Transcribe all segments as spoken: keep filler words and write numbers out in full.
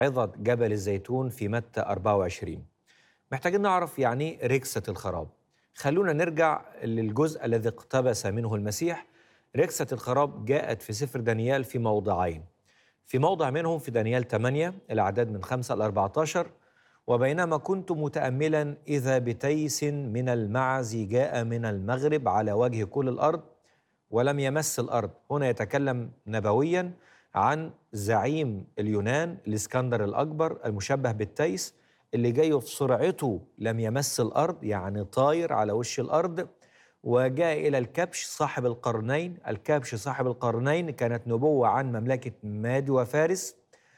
عظة جبل الزيتون في متى أربعة وعشرين. محتاجين نعرف يعني إيه ركسة الخراب. خلونا نرجع للجزء الذي اقتبس منه المسيح. ركسة الخراب جاءت في سفر دانيال في موضعين، في موضع منهم في دانيال ثمانية الأعداد من خمسة إلى أربعة عشر: وبينما كنت متأملا إذا بتيس من المعز جاء من المغرب على وجه كل الأرض ولم يمس الأرض. هنا يتكلم نبويا عن زعيم اليونان الإسكندر الأكبر المشبه بالتيس، اللي جاي في سرعته لم يمس الأرض، يعني طاير على وش الأرض. وجاء إلى الكبش صاحب القرنين. الكبش صاحب القرنين كانت نبوة عن مملكة ماد وفارس.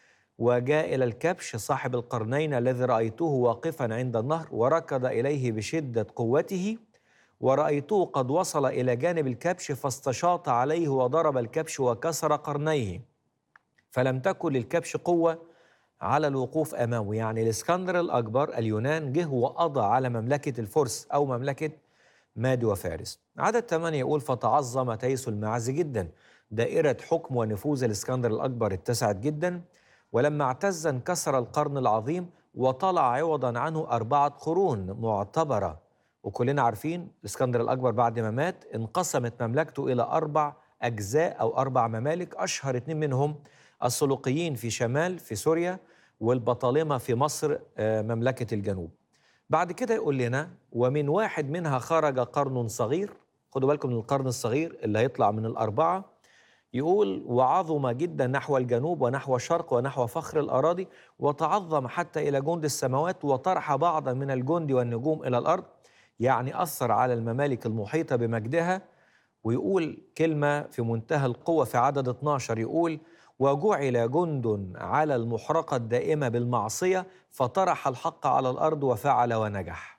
وجاء إلى الكبش صاحب القرنين الذي رأيته واقفا عند النهر وركض إليه بشدة قوته، ورأيته قد وصل إلى جانب الكبش فاستشاط عليه وضرب الكبش وكسر قرنيه، فلم تكن للكبش قوة على الوقوف أمامه. يعني الإسكندر الأكبر اليونان جه وقضى على مملكة الفرس أو مملكة ماد وفارس. عدد ثمانية يقول: فتعظم تيس المعز جدا. دائرة حكم ونفوذ الإسكندر الأكبر اتسعت جدا، ولما اعتز انكسر القرن العظيم وطلع عوضا عنه أربعة قرون معتبرة. وكلنا عارفين الإسكندر الأكبر بعد ما مات انقسمت مملكته إلى أربع أجزاء أو أربع ممالك، أشهر اتنين منهم السلوقيين في شمال في سوريا، والبطالمة في مصر آه، مملكة الجنوب. بعد كده يقول لنا: ومن واحد منها خرج قرن صغير. خدوا بالكم من القرن الصغير اللي هيطلع من الأربعة. يقول: وعظم جدا نحو الجنوب ونحو الشرق ونحو فخر الأراضي، وتعظم حتى إلى جند السماوات، وطرح بعضا من الجند والنجوم إلى الأرض. يعني أثر على الممالك المحيطة بمجدها. ويقول كلمة في منتهى القوة في عدد اتناشر، يقول: وجعل جند على المحرقة الدائمة بالمعصية، فطرح الحق على الأرض وفعل ونجح.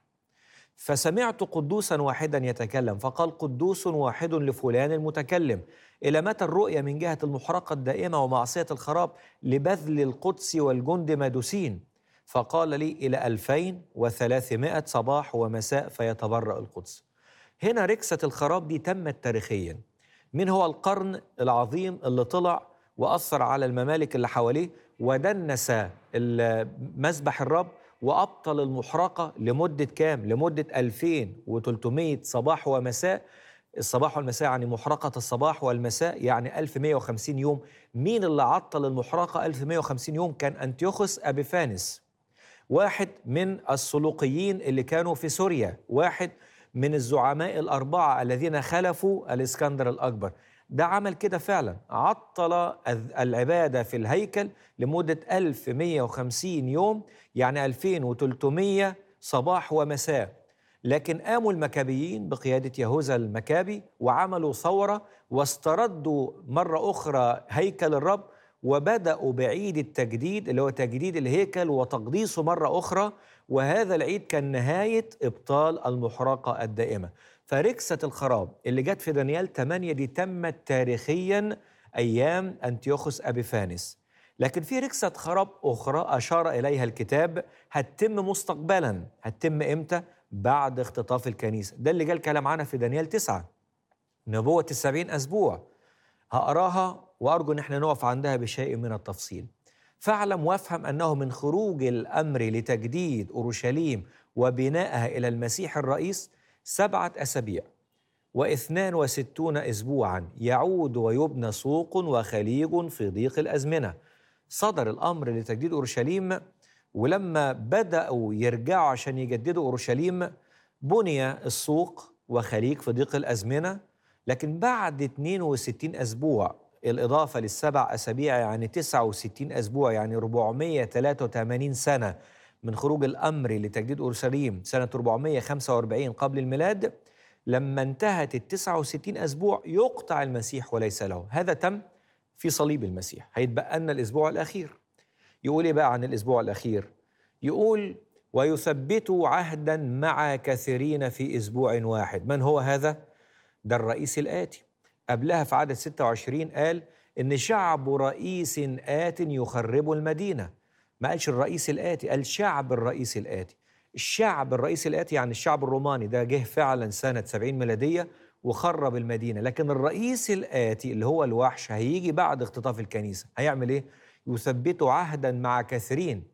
فسمعت قدوسا واحدا يتكلم فقال: قدوس واحد لفلان المتكلم. إلى متى الرؤية من جهة المحرقة الدائمة ومعصية الخراب؟ لبذل القدس والجند مدوسين. فقال لي: إلى ألفين وثلاثمائة صباح ومساء فيتبرأ القدس. هنا ركسة الخراب دي تمت تاريخيا. مين هو القرن العظيم اللي طلع وأثر على الممالك اللي حواليه ودنس ال- مذبح الرب وأبطل المحرقة لمدة كام؟ لمدة ألفين وثلاثمائة صباح ومساء. الصباح والمساء يعني محرقة الصباح والمساء، يعني ألف ومائة وخمسين يوم. مين اللي عطل المحرقة ألف ومائة وخمسين يوم؟ كان أنتيوخوس أبيفانس، واحد من السلوقيين اللي كانوا في سوريا، واحد من الزعماء الأربعة الذين خلفوا الإسكندر الأكبر. ده عمل كده فعلا، عطل الذ- العبادة في الهيكل لمدة ألف ومائة وخمسين يوم، يعني ألفين وثلاثمائة صباح ومساء. لكن قاموا المكابيين بقيادة يهوذا المكابي وعملوا ثورة واستردوا مرة أخرى هيكل الرب، وبدأوا بعيد التجديد اللي هو تجديد الهيكل وتقديسه مرة أخرى. وهذا العيد كان نهاية إبطال المحرقة الدائمة. فركسة الخراب اللي جت في دانيال ثمانية دي تمت تاريخيا أيام أنتيوخوس أبيفانس. لكن في ركسة خراب أخرى أشار إليها الكتاب هتتم مستقبلا. هتتم إمتى؟ بعد اختطاف الكنيسة. ده اللي جاء الكلام عنها في دانيال تسعة، نبوة السبعين أسبوع. هقراها وأرجو أن احنا نقف عندها بشيء من التفصيل. فاعلم وافهم أنه من خروج الأمر لتجديد أورشليم وبنائها إلى المسيح الرئيس سبعة أسابيع واثنان وستون أسبوعا يعود ويبنى سوق وخليج في ضيق الأزمنة. صدر الأمر لتجديد أورشليم، ولما بدأوا يرجعوا عشان يجددوا أورشليم بني السوق وخليج في ضيق الأزمنة. لكن بعد اثنين وستين أسبوع، الإضافة للسبع أسابيع يعني تسعة وستين أسبوع، يعني أربعمائة وثلاثة وثمانين سنة من خروج الأمر لتجديد أورشليم سنة أربعمائة وخمسة وأربعين قبل الميلاد، لما انتهت التسعة وستين أسبوع يقطع المسيح وليس له. هذا تم في صليب المسيح. هيتبقى لنا الأسبوع الأخير. يقول إيه بقى عن الأسبوع الأخير؟ يقول: ويثبت عهدا مع كثيرين في أسبوع واحد. من هو هذا؟ ده الرئيس الآتي. قبلها في عدد ستة وعشرين قال إن شعب رئيس آت يخرب المدينة. ما قالش الرئيس الآتي، قال شعب الرئيس الآتي. الشعب الرئيس الآتي يعني الشعب الروماني ده جه فعلا سنة سبعين ميلادية وخرب المدينة. لكن الرئيس الآتي اللي هو الوحش هيجي بعد اختطاف الكنيسة. هيعمل إيه؟ يثبت عهدا مع كثيرين